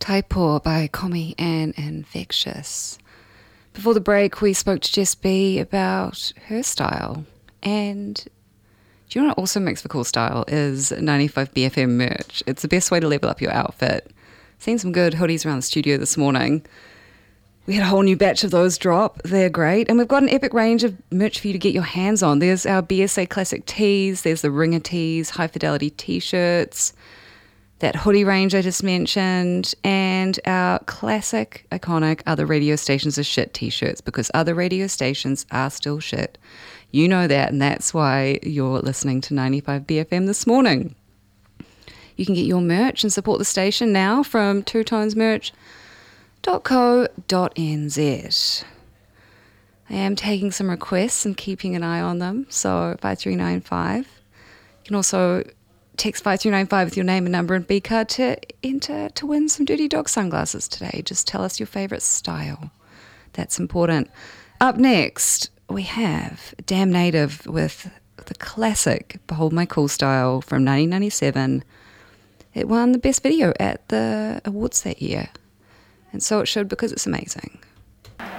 Taipo by Komi and Infectious. Before the break, we spoke to Jess B about her style. And do you know what also makes for cool style is 95BFM merch. It's the best way to level up your outfit. Seen some good hoodies around the studio this morning. We had a whole new batch of those drop. They're great. And we've got an epic range of merch for you to get your hands on. There's our BSA Classic tees. There's the Ringer tees, High Fidelity t-shirts, that hoodie range I just mentioned, and our classic, iconic Other Radio Stations Are Shit t-shirts, because other radio stations are still shit. You know that, and that's why you're listening to 95BFM this morning. You can get your merch and support the station now from twotonesmerch.co.nz. I am taking some requests and keeping an eye on them, so 5395. You can also text 5395 with your name and number and B card to enter to win some Dirty Dog sunglasses today. Just tell us your favourite style. That's important. Up next, we have Damn Native with the classic Behold My Cool Style from 1997. It won the best video at the awards that year. And so it should, because it's amazing.